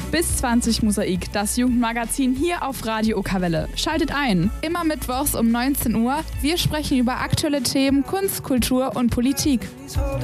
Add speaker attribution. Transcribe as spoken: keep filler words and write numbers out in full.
Speaker 1: Bis zwanzig Mosaik, das Jugendmagazin hier auf Radio Okerwelle. Schaltet ein. Immer mittwochs um neunzehn Uhr. Wir sprechen über aktuelle Themen, Kunst, Kultur und Politik.